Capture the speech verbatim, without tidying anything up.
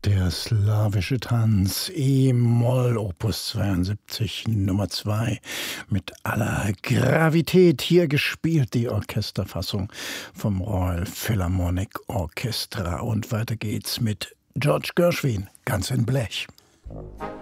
Der slawische Tanz E-Moll Opus zweiundsiebzig Nummer zwei mit aller Gravität. Hier gespielt die Orchesterfassung vom Royal Philharmonic Orchestra. Und weiter geht's mit George Gershwin, ganz in Blech.